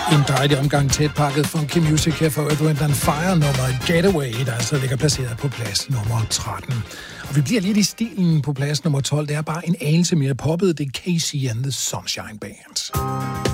En dejlig omgang tæt pakket funky music her for Earth, Wind & Fire, nummeret Getaway, der altså ligger placeret på plads nummer 13. Og vi bliver lidt i stilen på plads nummer 12. Det er bare en anelse mere poppet. Det er Casey and the Sunshine Band.